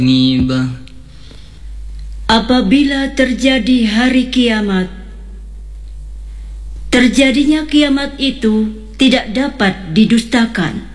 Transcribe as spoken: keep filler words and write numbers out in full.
Ghibah. Apabila terjadi hari kiamat, terjadinya kiamat itu tidak dapat didustakan.